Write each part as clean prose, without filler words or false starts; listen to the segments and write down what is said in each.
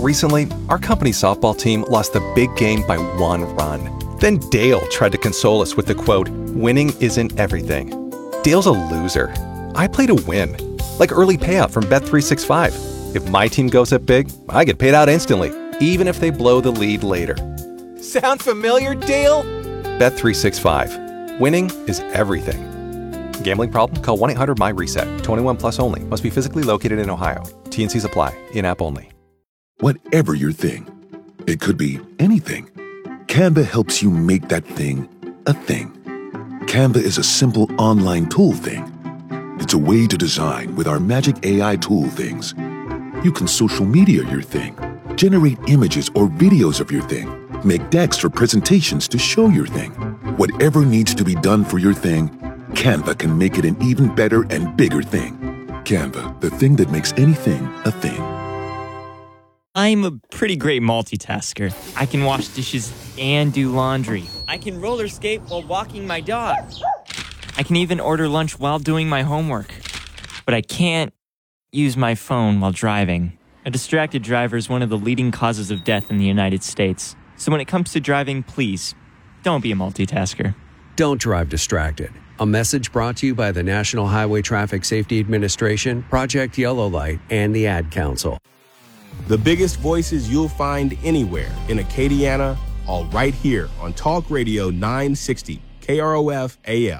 Recently, our company's softball team lost the big game by 1 run. Then Dale tried to console us with the quote, "Winning isn't everything." Dale's a loser. I play to win. Like early payout from Bet365. If my team goes up big, I get paid out instantly, even if they blow the lead later. Sound familiar, Dale? Bet365. Winning is everything. Gambling problem? Call 1-800-MY-RESET. 21 plus only. Must be physically located in Ohio. T&Cs apply. In-app only. Whatever your thing, it could be anything. Canva helps you make that thing a thing. Canva is a simple online tool thing. It's a way to design with our magic AI tool things. You can social media your thing, generate images or videos of your thing, make decks or presentations to show your thing. Whatever needs to be done for your thing, Canva can make it an even better and bigger thing. Canva, the thing that makes anything a thing. I'm a pretty great multitasker. I can wash dishes and do laundry. I can roller skate while walking my dog. I can even order lunch while doing my homework. But I can't use my phone while driving. A distracted driver is one of the leading causes of death in the United States. So when it comes to driving, please, don't be a multitasker. Don't drive distracted. A message brought to you by the National Highway Traffic Safety Administration, Project Yellow Light, and the Ad Council. The biggest voices you'll find anywhere in Acadiana, all right here on Talk Radio 960, KROF AM.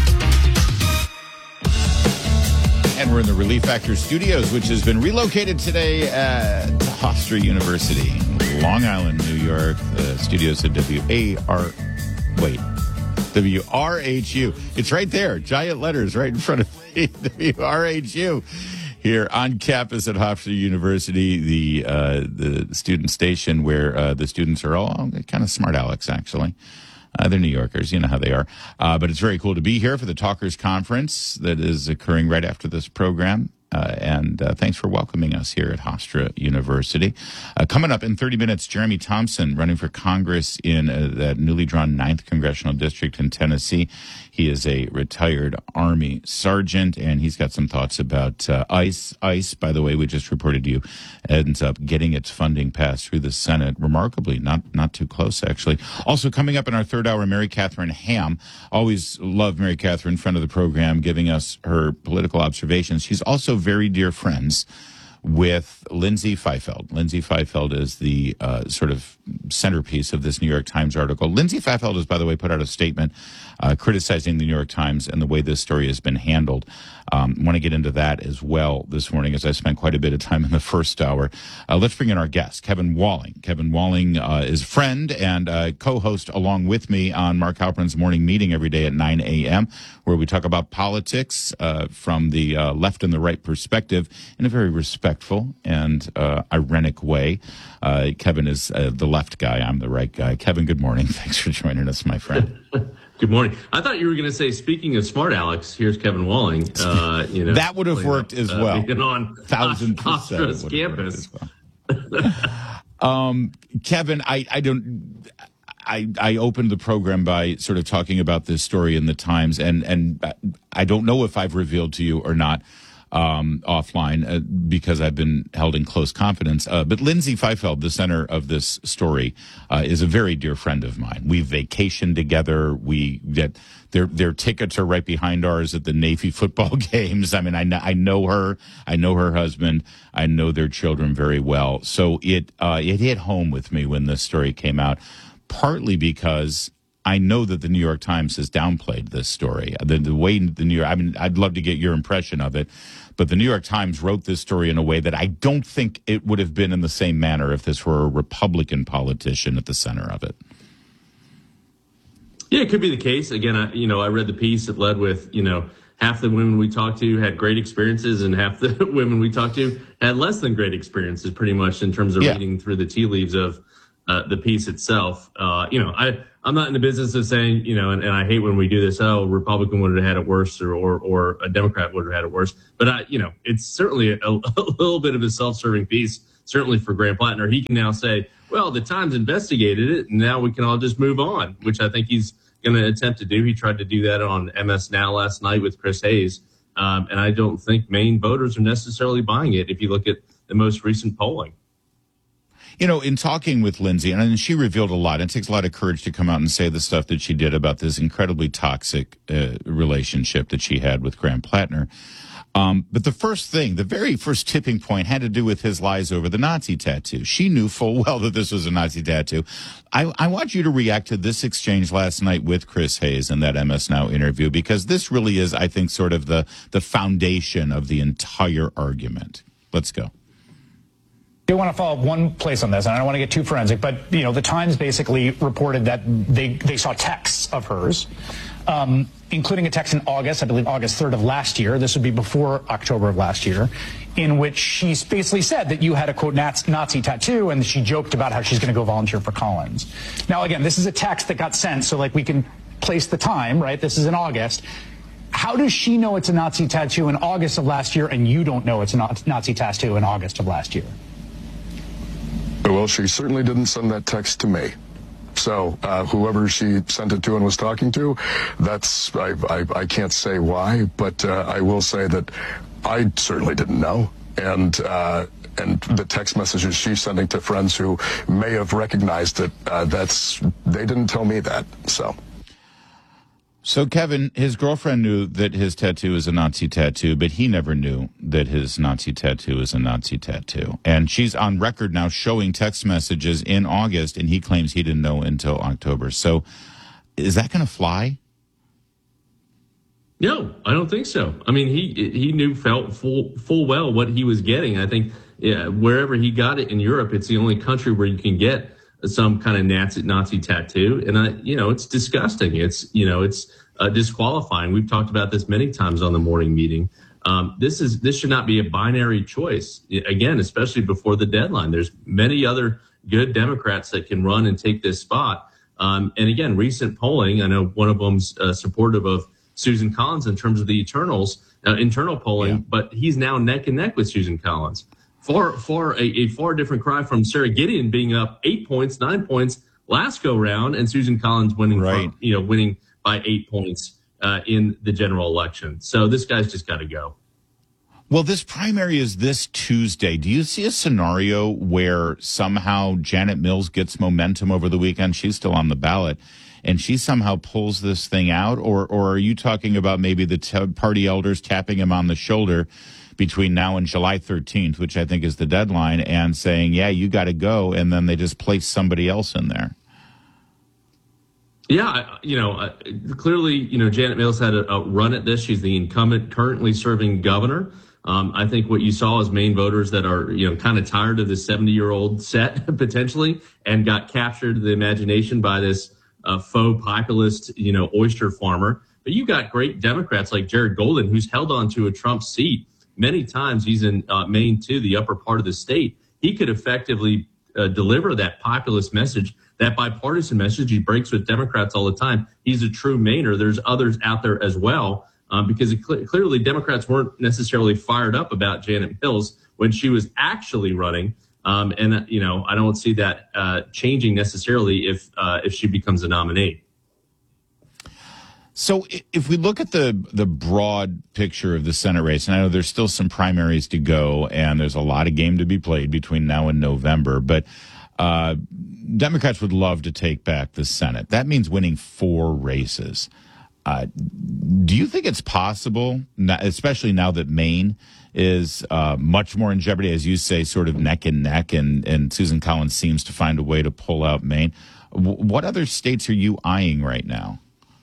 And we're in the Relief Factor Studios, which has been relocated today at Hofstra University, Long Island, New York. The studios at WRHU. It's right there, giant letters right in front of me, WRHU. Here on campus at Hofstra University, the student station where the students are all kind of smart Alex, actually. They're New Yorkers. You know how they are. But it's very cool to be here for the Talkers Conference that is occurring right after this program. And thanks for welcoming us here at Hofstra University. Coming up in 30 minutes, Jeremy Thompson running for Congress in that newly drawn 9th Congressional District in Tennessee. He is a retired Army sergeant, and he's got some thoughts about ICE. ICE, by the way, we just reported to you, ends up getting its funding passed through the Senate. Remarkably, not too close, actually. Also coming up in our third hour, Mary Catherine Ham. Always love Mary Catherine, friend of the program, giving us her political observations. She's also very dear friends with Lindsay Feifeld. Lindsay Feifeld is the sort of centerpiece of this New York Times article. Lindsay Feifeld has, by the way, put out a statement criticizing the New York Times and the way this story has been handled. Want to get into that as well this morning, as I spent quite a bit of time in the first hour. Let's bring in our guest, Kevin Walling. Kevin Walling is a friend and co-host along with me on Mark Halperin's morning meeting every day at 9 a.m., where we talk about politics from the left and the right perspective in a very respectful and ironic way. Kevin is the left guy. I'm the right guy. Kevin, good morning. Thanks for joining us, my friend. Good morning. I thought you were going to say, speaking of smart Alex, here's Kevin Walling. That would have worked as well. On 1,000% campus. Well. Kevin, I opened the program by sort of talking about this story in the Times, and I don't know if I've revealed to you or not offline because I've been held in close confidence. But Lindsay Feifeld, the center of this story, is a very dear friend of mine. We vacation together. We get their tickets are right behind ours at the Navy football games. I mean, I know her. I know her husband. I know their children very well. So it hit home with me when this story came out, partly because I know that the New York Times has downplayed this story. The way the New York, I mean, I'd love to get your impression of it, but the New York Times wrote this story in a way that I don't think it would have been in the same manner if this were a Republican politician at the center of it. Yeah, it could be the case. Again, I read the piece that led with, half the women we talked to had great experiences and half the women we talked to had less than great experiences, pretty much in terms of reading through the tea leaves of the piece itself. I'm not in the business of saying, and I hate when we do this, a Republican would have had it worse or a Democrat would have had it worse. But, it's certainly a little bit of a self-serving piece, certainly for Grant Plattner. He can now say, well, the Times investigated it, and now we can all just move on, which I think he's going to attempt to do. He tried to do that on MS Now last night with Chris Hayes. And I don't think Maine voters are necessarily buying it if you look at the most recent polling. You know, in talking with Lindsay, and she revealed a lot. It takes a lot of courage to come out and say the stuff that she did about this incredibly toxic relationship that she had with Graham Plattner. But the very first tipping point had to do with his lies over the Nazi tattoo. She knew full well that this was a Nazi tattoo. I want you to react to this exchange last night with Chris Hayes in that MS Now interview, because this really is, I think, sort of the foundation of the entire argument. Let's go. I do want to follow up one place on this, and I don't want to get too forensic, but the Times basically reported that they saw texts of hers, including a text in August, I believe August 3rd of last year. This would be before October of last year, in which she basically said that you had a, quote, Nazi tattoo, and she joked about how she's going to go volunteer for Collins. Now, again, this is a text that got sent, so we can place the time, right? This is in August. How does she know it's a Nazi tattoo in August of last year, and you don't know it's a Nazi tattoo in August of last year? Well, she certainly didn't send that text to me. So whoever she sent it to and was talking to, I can't say why, but I will say that I certainly didn't know. And the text messages she's sending to friends who may have recognized it, they didn't tell me that. So, Kevin, his girlfriend knew that his tattoo is a Nazi tattoo, but he never knew that his Nazi tattoo is a Nazi tattoo. And she's on record now showing text messages in August, and he claims he didn't know until October. So is that going to fly? No, I don't think so. I mean, he knew full well what he was getting. I think wherever he got it in Europe, it's the only country where you can get some kind of Nazi tattoo. And it's disgusting. It's disqualifying. We've talked about this many times on the morning meeting. This should not be a binary choice. Again, especially before the deadline. There's many other good Democrats that can run and take this spot. And again, recent polling, I know one of them's supportive of Susan Collins in terms of the internal polling, but he's now neck and neck with Susan Collins. A far different cry from Sarah Gideon being up 8 points, 9 points last go round, and Susan Collins winning by 8 points in the general election. So this guy's just got to go. Well, this primary is this Tuesday. Do you see a scenario where somehow Janet Mills gets momentum over the weekend? She's still on the ballot, and she somehow pulls this thing out, or are you talking about maybe the party elders tapping him on the shoulder between now and July 13th, which I think is the deadline, and saying, yeah, you got to go, and then they just place somebody else in there? Yeah, clearly, Janet Mills had a run at this. She's the incumbent, currently serving governor. I think what you saw is Maine voters that are, kind of tired of this 70-year-old set, potentially, and got captured the imagination by this faux populist, oyster farmer. But you got great Democrats like Jared Golden, who's held on to a Trump seat many times. He's in Maine, too, the upper part of the state. He could effectively deliver that populist message, that bipartisan message. He breaks with Democrats all the time. He's a true Mainer. There's others out there as well, because clearly Democrats weren't necessarily fired up about Janet Mills when she was actually running. And I don't see that changing necessarily if she becomes a nominee. So if we look at the broad picture of the Senate race, and I know there's still some primaries to go, and there's a lot of game to be played between now and November, but Democrats would love to take back the Senate. That means winning 4 races. Do you think it's possible, especially now that Maine is much more in jeopardy, as you say, sort of neck and neck, and Susan Collins seems to find a way to pull out Maine? What other states are you eyeing right now?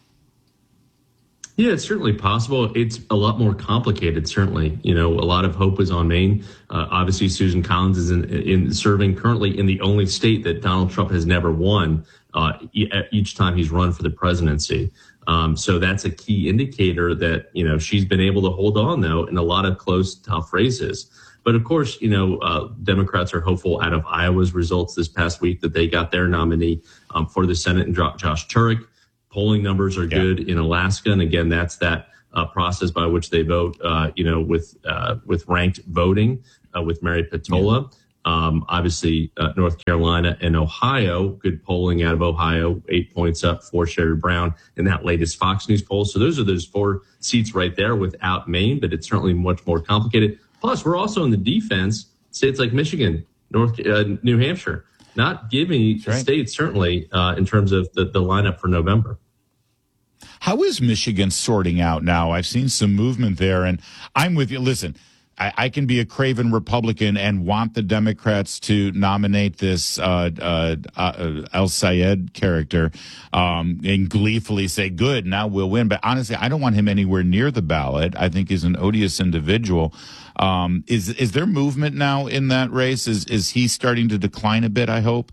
Yeah, it's certainly possible. It's a lot more complicated, certainly. A lot of hope is on Maine. Obviously, Susan Collins is in serving currently in the only state that Donald Trump has never won each time he's run for the presidency. So that's a key indicator that, she's been able to hold on, though, in a lot of close, tough races. But, of course, Democrats are hopeful out of Iowa's results this past week that they got their nominee for the Senate and dropped Josh Turek. Polling numbers are good in Alaska. And again, that's that process by which they vote, with ranked voting with Mary Patola. Obviously, North Carolina and Ohio, good polling out of Ohio, 8 points up for Sherrod Brown in that latest Fox News poll. So those 4 seats right there without Maine, but it's certainly much more complicated. Plus, we're also in the defense. States like Michigan, New Hampshire. Not giving states, certainly, in terms of the lineup for November. How is Michigan sorting out now? I've seen some movement there, and I'm with you. Listen, I can be a craven Republican and want the Democrats to nominate this El Sayed character and gleefully say, good, now we'll win. But honestly, I don't want him anywhere near the ballot. I think he's an odious individual. Is there movement now in that race? Is he starting to decline a bit, I hope?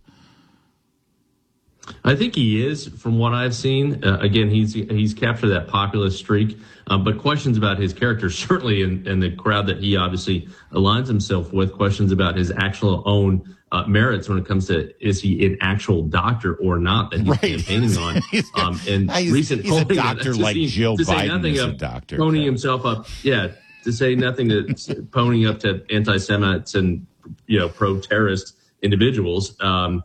I think he is, from what I've seen. Again, he's captured that populist streak, but questions about his character, certainly in the crowd that he obviously aligns himself with, questions about his actual own merits when it comes to, is he an actual doctor or not that he's campaigning on. And recent he's a doctor like Jill Biden is a doctor. Ponying himself up, to say nothing to ponying up to anti-Semites and, pro-terrorist individuals.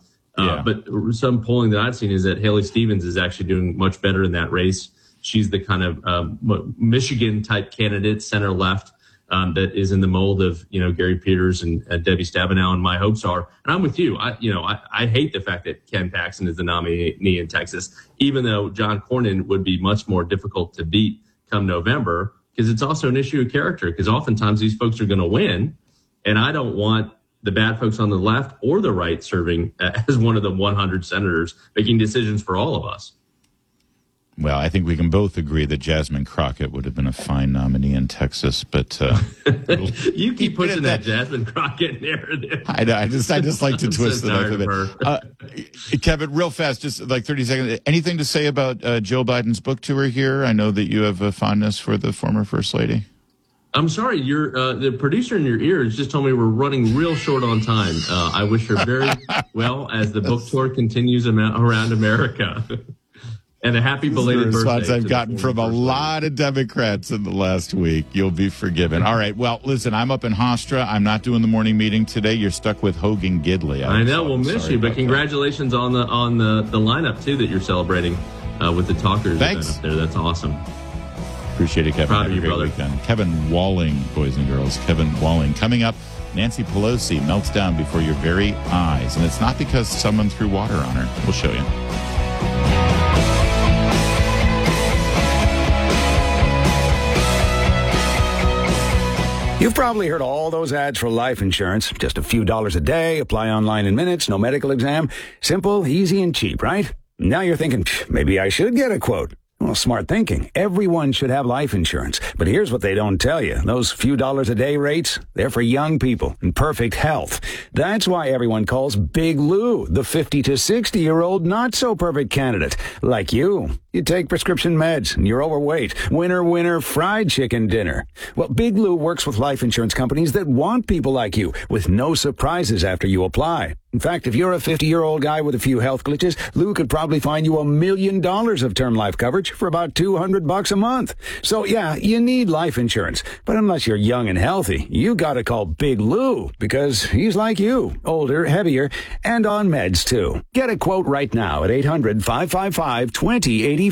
But some polling that I've seen is that Haley Stevens is actually doing much better in that race. She's the kind of Michigan-type candidate, center-left, that is in the mold of, Gary Peters and Debbie Stabenow, and my hopes are, and I'm with you, I hate the fact that Ken Paxton is the nominee in Texas, even though John Cornyn would be much more difficult to beat come November, because it's also an issue of character, because oftentimes these folks are going to win, and I don't want the bad folks on the left or the right serving as one of the 100 senators making decisions for all of us. Well, I think we can both agree that Jasmine Crockett would have been a fine nominee in Texas, but you keep pushing that Jasmine Crockett narrative. I know. I just like to twist the knife a bit. Kevin, real fast, just like 30 seconds. Anything to say about Joe Biden's book tour here? I know that you have a fondness for the former First Lady. I'm sorry, the producer in your ears just told me we're running real short on time. I wish her very well as the book tour continues around America. And a happy belated birthday. Response I've gotten from a lot of Democrats in the last week. You'll be forgiven. All right. Well, listen, I'm up in Hofstra. I'm not doing the morning meeting today. You're stuck with Hogan Gidley. I know. We'll miss you, but congratulations on the lineup too that you're celebrating with the Talkers event up there. That's awesome. Appreciate it, Kevin. Proud of you, brother. Weekend. Kevin Walling, boys and girls. Kevin Walling. Coming up, Nancy Pelosi melts down before your very eyes. And it's not because someone threw water on her. We'll show you. You've probably heard all those ads for life insurance. Just a few dollars a day, apply online in minutes, no medical exam. Simple, easy, and cheap, right? Now you're thinking, maybe I should get a quote. Well, smart thinking. Everyone should have life insurance. But here's what they don't tell you. Those few dollars a day rates, they're for young people in perfect health. That's why everyone calls Big Lou the 50 to 60-year-old not-so-perfect candidate. Like you. You take prescription meds and you're overweight. Winner, fried chicken dinner. Well, Big Lou works with life insurance companies that want people like you with no surprises after you apply. In fact, if you're a 50-year-old guy with a few health glitches, Lou could probably find you $1 million of term life coverage for about $200 a month. So yeah, you need life insurance. But unless you're young and healthy, you gotta call Big Lou because he's like you, older, heavier, and on meds too. Get a quote right now at 800-555-2085.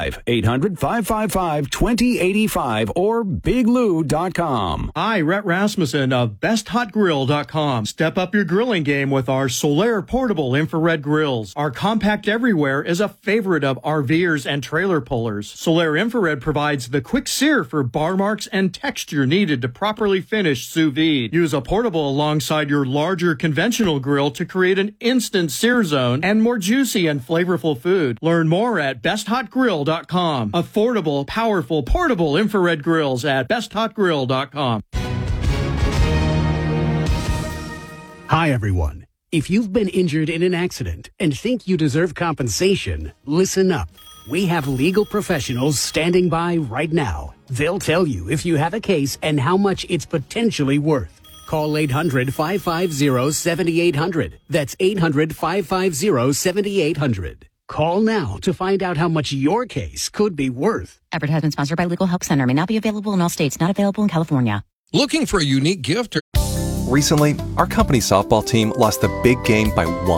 800-555-2085 or biglou.com. Hi, Rhett Rasmussen of BestHotGrill.com. Step up your grilling game with our Solaire portable infrared grills. Our compact everywhere is a favorite of RVers and trailer pullers. Solaire infrared provides the quick sear for bar marks and texture needed to properly finish sous vide. Use a portable alongside your larger conventional grill to create an instant sear zone and more juicy and flavorful food. Learn more at BestHotGrill.com. Affordable, powerful, portable infrared grills at BestHotGrill.com. Hi, everyone. If you've been injured in an accident and think you deserve compensation, listen up. We have legal professionals standing by right now. They'll tell you if you have a case and how much it's potentially worth. Call 800-550-7800. That's 800-550-7800. Call now to find out how much your case could be worth. Advertisement sponsored by Legal Help Center. May not be available in all states. Not available in California. Looking for a unique gift? Recently, our company softball team lost the big game by 1.